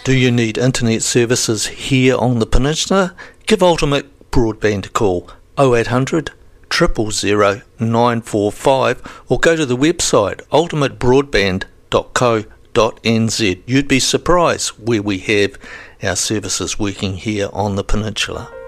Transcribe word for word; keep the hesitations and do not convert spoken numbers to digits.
Do you need internet services here on the peninsula? Give Ultimate Broadband a call oh eight hundred, zero zero zero, nine four five or go to the website ultimate broadband dot co dot n z. You'd be surprised where we have our services working here on the peninsula.